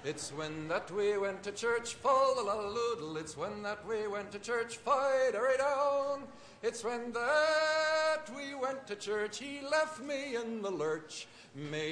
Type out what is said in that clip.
It's when that we went to church, fall-a-la-la-loodle. It's when that we went to church, fight-a-ray-down. It's when that we went to church, he left me in the lurch. May